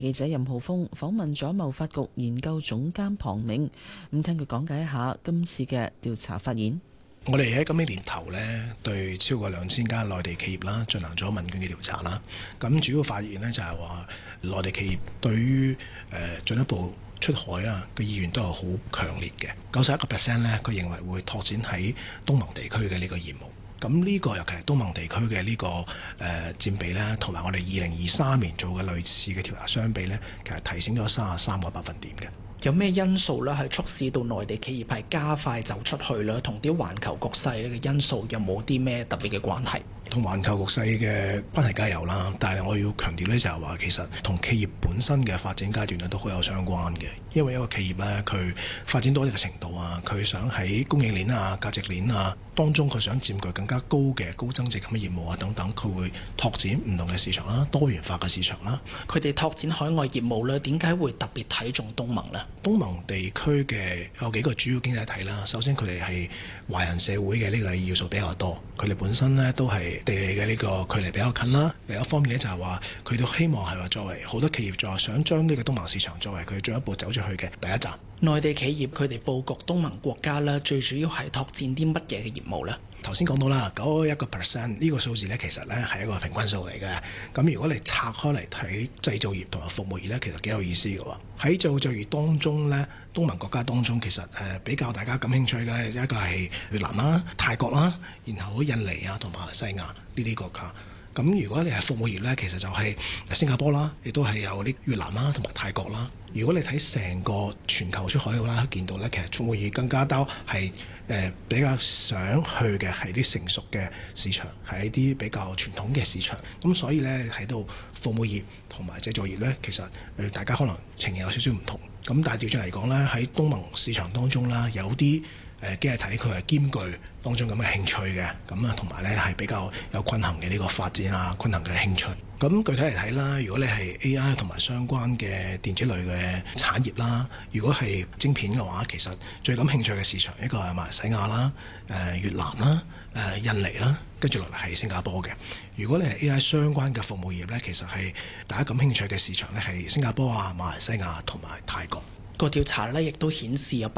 記者任浩峰訪問咗貿發局研究總監龐銘，咁聽佢講解一下今次嘅調查發現。 我哋喺今年年頭呢，對超過2000間內地企業啦進行咗問卷嘅調查啦。咁主要發現呢，就係話內地企業對於進一步出海啊嘅意願都係好強烈嘅。91% 呢，佢認為會拓展喺東盟地區嘅呢個業務。咁呢個尤其係東盟地區嘅呢個佔比呢，同埋我哋2023年做嘅類似嘅調查相比呢，其實提升咗33個百分點嘅。 有咩因素咧係促使到內地企業係加快走出去咧？同啲環球局勢呢嘅因素有冇啲咩特別嘅關係？ 同環球局勢嘅關係梗係有啦，但係我要強調呢，就係話其實同企業本身嘅發展階段咧都好有相關嘅。因為一個企業呢，佢發展到一定程度啊，佢想喺供應鏈啊、價值鏈啊當中，佢想佔據更加高嘅高增值咁嘅業務啊等等，佢會拓展唔同嘅市場啦、多元化嘅市場啦。 佢哋拓展海外業務呢，點解會特別睇重東盟呢？ 東盟地區嘅有幾個主要經濟體啦。首先佢哋係華人社會嘅呢個要素比較多，佢哋本身呢都係地理嘅呢個距離比較近啦。另一方面呢，就係話佢都希望係話作為好多企業再想將呢個東盟市場作為佢進一步走出去嘅第一站。 內地企業佢哋佈局東盟國家呢，最主要係拓展啲乜嘢嘅業務呢？ 頭先講到啦，91%呢個數字呢，其實呢係一個平均數嚟嘅。咁如果你拆開嚟睇製造業同埋服務業呢，其實幾有意思嘅喎。喺製造業當中呢，東盟國家當中其實比較大家感興趣嘅一個係越南啦、泰國啦，然後印尼啊同馬來西亞呢啲國家。咁如果你係服務業呢，其實就係新加坡啦，亦都係有啲越南啦同埋泰國啦。如果你睇成個全球出海嘅話，見到呢，其實服務業更加多係比較想去嘅係啲成熟嘅市場，係一啲比較傳統嘅市場。咁所以呢，睇到服務業同埋製造業呢，其實大家可能情形有少少唔同。咁但係調轉嚟講呢，喺東盟市場當中啦，有啲經濟體佢係兼具當中咁嘅興趣嘅，咁啊同埋咧係比較有均衡嘅呢個發展啊，均衡嘅興趣。咁具體嚟睇啦，如果你係 AI 同埋相關嘅電子類嘅產業啦，如果係晶片嘅話，其實最感興趣嘅市場一個係馬來西亞啦、越南啦、印尼啦，跟住落嚟係新加坡嘅。如果你係 AI 相關嘅服務業咧，其實係大家感興趣嘅市場咧係新加坡啊、馬來西亞同埋泰國。 個調查咧，亦都顯示有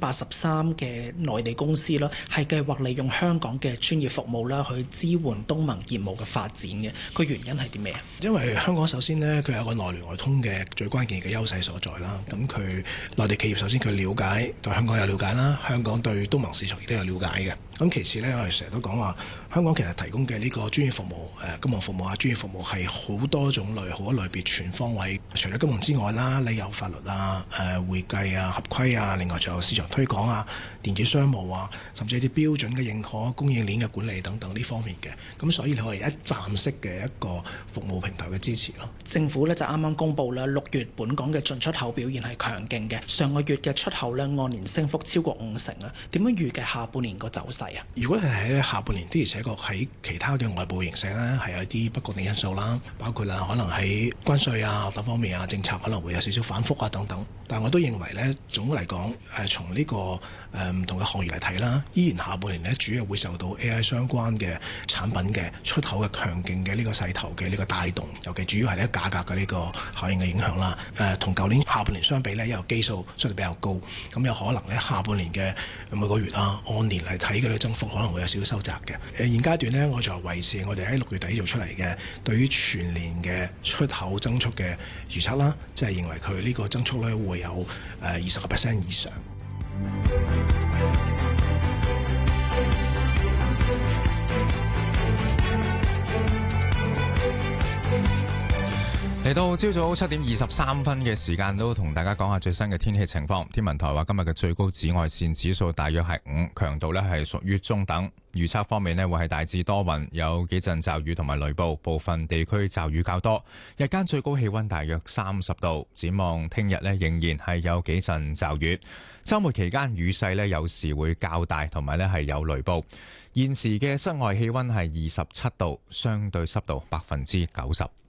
83%嘅內地公司啦，係計劃利用香港嘅專業服務啦，去支援東盟業務嘅發展嘅。個原因係啲咩啊？ 因為香港首先呢，佢有個內聯外通嘅最關鍵嘅優勢所在啦。咁佢內地企業首先佢了解對香港有了解啦，香港對東盟市場亦都有了解嘅。咁其次呢，我哋成日都講話香港其實提供嘅呢個專業服務、金融服務啊、專業服務係好多種類、好多類別、全方位。除咗金融之外啦，你有法律啊、會計啊、合規啊，另外仲有市場推廣啊、電子商務啊，甚至係啲標準嘅認可、供應鏈嘅管理等等呢方面嘅。咁所以你可以一站式嘅一個服務平台嘅支持咯。 政府呢就啱啱公布啦，6月本港嘅進出口表現係強勁嘅，上個月嘅出口呢按年升幅超過50%啊。點樣預計下半年個走勢？ 如果係喺下半年的而且確喺其他嘅外部形勢呢，係有啲不確定因素啦，包括啦可能喺關稅啊等方面啊，政策可能會有少少反覆啊等等。但我都認為呢，總嚟講從呢個唔同嘅行業嚟睇啦，依然下半年呢，主要會受到 AI 相關嘅產品嘅出口嘅強勁嘅呢個勢頭嘅呢個帶動，尤其主要係呢價格嘅呢個效應嘅影響啦。同舊年下半年相比呢，因為基數相對比較高，咁有可能呢，下半年嘅每個月啊按年嚟睇嘅增幅可能會有少少收窄嘅。現階段呢，我就維持我哋喺6月底做出嚟嘅對於全年嘅出口增速嘅預測啦，即係認為佢呢個增速呢會有20% 以上。 嚟到朝早7點23分嘅時間，都同大家講下最新嘅天氣情況。天文台話今日嘅最高紫外線指數大約係5，強度呢係屬於中等。預測方面呢，會係大致多雲，有幾陣驟雨同埋雷暴，部分地區驟雨較多。日間最高氣溫大約30度。展望聽日呢，仍然係有幾陣驟雨。週末期間雨勢呢，有時會較大，同埋呢係有雷暴。現時嘅室外氣溫係27度，相對濕度90%。